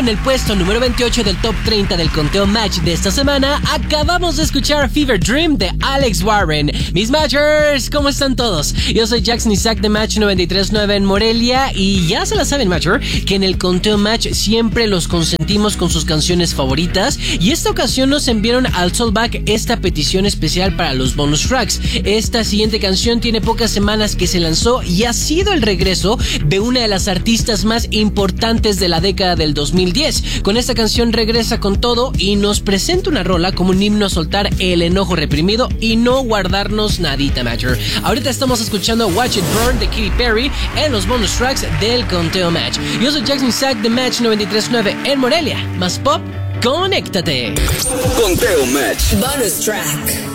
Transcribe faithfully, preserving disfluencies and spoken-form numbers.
en el puesto número veintiocho del top treinta del conteo Match de esta semana, acabamos de escuchar Fever Dream de Alex Warren. Mis Matchers, ¿cómo están todos? Yo soy Jackson Isaac de Match noventa y tres punto nueve en Morelia y ya se la saben, Matcher, que en el conteo Match siempre los consentimos con sus canciones favoritas y esta ocasión nos enviaron al Soulback esta petición especial para los bonus tracks. Esta siguiente canción tiene pocas semanas que se lanzó y ha sido el regreso de una de las artistas más importantes de la década del dos mil diez. Con esta canción regresa con todo y nos presenta una rola como un himno a soltar el enojo reprimido y no guardarnos nadita, Matcher. Ahorita estamos escuchando Watch It Burn de Katy Perry en los bonus tracks del conteo Match. Yo soy Jackson Isaac de Match noventa y tres punto nueve en Morelia. Más pop, conéctate. Conteo Match. Bonus track.